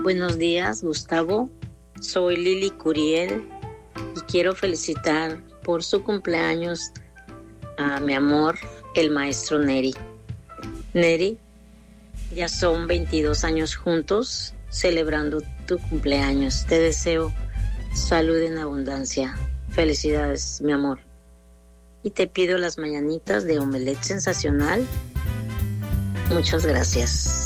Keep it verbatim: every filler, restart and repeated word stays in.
Buenos días, Gustavo. Soy Lili Curiel y quiero felicitar por su cumpleaños a mi amor, el maestro Neri. Neri, ya son veintidós años juntos celebrando tu cumpleaños. Te deseo salud en abundancia. Felicidades, mi amor. Y te pido las mañanitas de Omelette Sensacional. Muchas gracias.